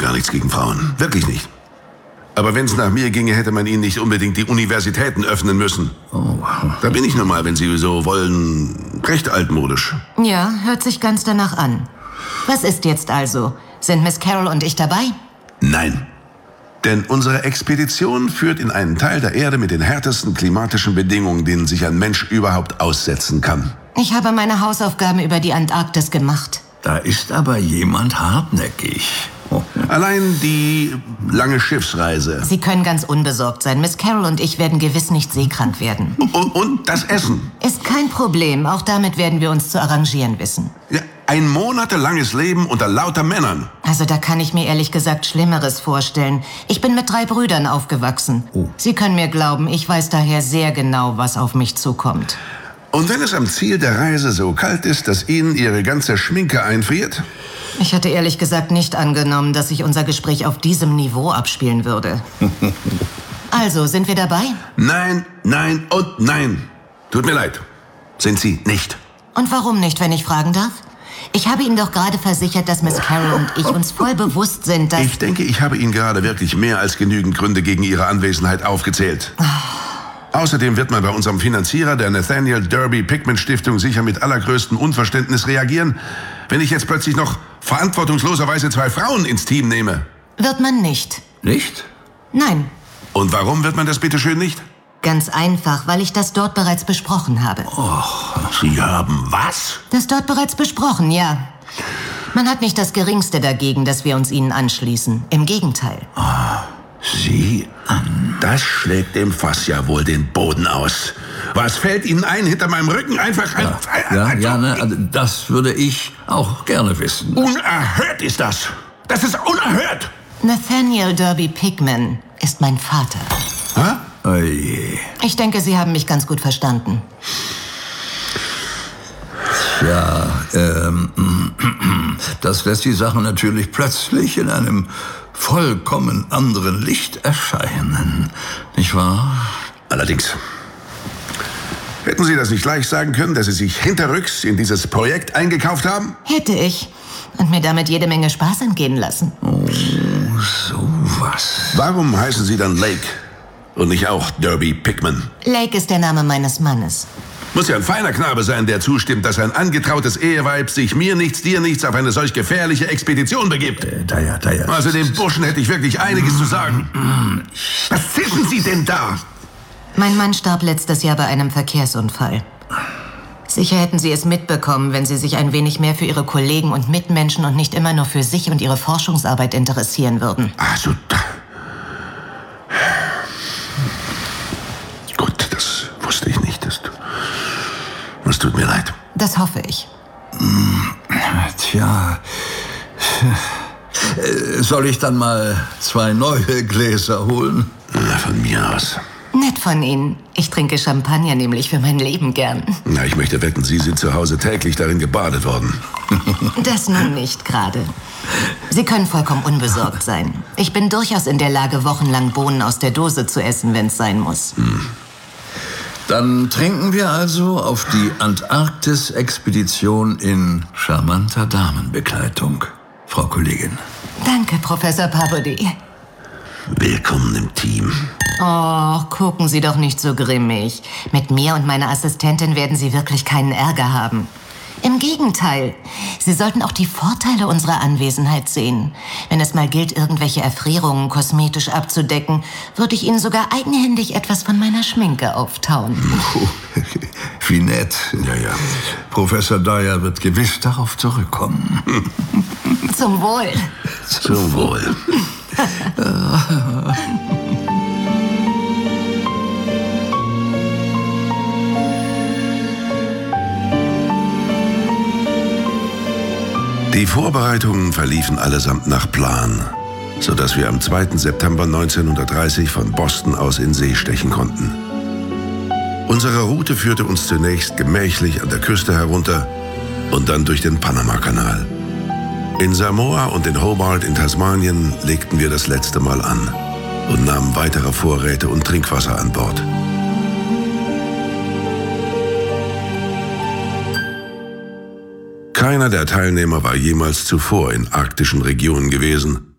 gar nichts gegen Frauen. Wirklich nicht. Aber wenn es nach mir ginge, hätte man ihnen nicht unbedingt die Universitäten öffnen müssen. Oh. Da bin ich nun mal, wenn Sie so wollen, recht altmodisch. Ja, hört sich ganz danach an. Was ist jetzt also? Sind Miss Carroll und ich dabei? Nein. Denn unsere Expedition führt in einen Teil der Erde mit den härtesten klimatischen Bedingungen, denen sich ein Mensch überhaupt aussetzen kann. Ich habe meine Hausaufgaben über die Antarktis gemacht. Da ist aber jemand hartnäckig. Oh. Allein die lange Schiffsreise. Sie können ganz unbesorgt sein. Miss Carroll und ich werden gewiss nicht seekrank werden. Und das Essen. Ist kein Problem. Auch damit werden wir uns zu arrangieren wissen. Ja, ein monatelanges Leben unter lauter Männern. Also da kann ich mir ehrlich gesagt Schlimmeres vorstellen. Ich bin mit 3 Brüdern aufgewachsen. Oh. Sie können mir glauben, ich weiß daher sehr genau, was auf mich zukommt. Und wenn es am Ziel der Reise so kalt ist, dass Ihnen Ihre ganze Schminke einfriert? Ich hatte ehrlich gesagt nicht angenommen, dass sich unser Gespräch auf diesem Niveau abspielen würde. Also, sind wir dabei? Nein, nein und nein. Tut mir leid. Sind Sie nicht. Und warum nicht, wenn ich fragen darf? Ich habe Ihnen doch gerade versichert, dass Miss Carroll und ich uns voll bewusst sind, dass... Ich denke, ich habe Ihnen gerade wirklich mehr als genügend Gründe gegen Ihre Anwesenheit aufgezählt. Außerdem wird man bei unserem Finanzierer, der Nathaniel Derby Pickman Stiftung, sicher mit allergrößtem Unverständnis reagieren, wenn ich jetzt plötzlich noch verantwortungsloserweise 2 Frauen ins Team nehme. Wird man nicht. Nicht? Nein. Und warum wird man das bitteschön nicht? Ganz einfach, weil ich das dort bereits besprochen habe. Sie haben was? Das dort bereits besprochen, ja. Man hat nicht das Geringste dagegen, dass wir uns ihnen anschließen. Im Gegenteil. Sie an. Das schlägt dem Fass ja wohl den Boden aus. Was fällt Ihnen ein, hinter meinem Rücken einfach... Also das würde ich auch gerne wissen. Unerhört ist das. Das ist unerhört. Nathaniel Derby Pickman ist mein Vater. Hä? Oje. Ich denke, Sie haben mich ganz gut verstanden. Ja, das lässt die Sache natürlich plötzlich in einem vollkommen anderen Licht erscheinen. Nicht wahr? Allerdings. Hätten Sie das nicht gleich sagen können, dass Sie sich hinterrücks in dieses Projekt eingekauft haben? Hätte ich. Und mir damit jede Menge Spaß entgehen lassen. Oh, sowas. Warum heißen Sie dann Lake und nicht auch Derby Pickman? Lake ist der Name meines Mannes. Muss ja ein feiner Knabe sein, der zustimmt, dass ein angetrautes Eheweib sich mir nichts, dir nichts auf eine solch gefährliche Expedition begibt. Da. Also dem Burschen hätte ich wirklich einiges zu sagen. Was zischen Sie denn da? Mein Mann starb letztes Jahr bei einem Verkehrsunfall. Sicher hätten Sie es mitbekommen, wenn Sie sich ein wenig mehr für Ihre Kollegen und Mitmenschen und nicht immer nur für sich und Ihre Forschungsarbeit interessieren würden. Also, gut, das wusste ich nicht. Es tut mir leid. Das hoffe ich. Tja, soll ich dann mal 2 neue Gläser holen? Na, von mir aus. Nett von Ihnen. Ich trinke Champagner nämlich für mein Leben gern. Na, ich möchte wetten, Sie sind zu Hause täglich darin gebadet worden. Das nun nicht gerade. Sie können vollkommen unbesorgt sein. Ich bin durchaus in der Lage, wochenlang Bohnen aus der Dose zu essen, wenn es sein muss. Dann trinken wir also auf die Antarktis-Expedition in charmanter Damenbegleitung, Frau Kollegin. Danke, Professor Pabodie. Willkommen im Team. Oh, gucken Sie doch nicht so grimmig. Mit mir und meiner Assistentin werden Sie wirklich keinen Ärger haben. Im Gegenteil. Sie sollten auch die Vorteile unserer Anwesenheit sehen. Wenn es mal gilt, irgendwelche Erfrierungen kosmetisch abzudecken, würde ich Ihnen sogar eigenhändig etwas von meiner Schminke auftauen. Oh, wie nett. Ja. Professor Dyer wird gewiss darauf zurückkommen. Zum Wohl. Zum Wohl. Die Vorbereitungen verliefen allesamt nach Plan, sodass wir am 2. September 1930 von Boston aus in See stechen konnten. Unsere Route führte uns zunächst gemächlich an der Küste herunter und dann durch den Panamakanal. In Samoa und in Hobart in Tasmanien legten wir das letzte Mal an und nahmen weitere Vorräte und Trinkwasser an Bord. Keiner der Teilnehmer war jemals zuvor in arktischen Regionen gewesen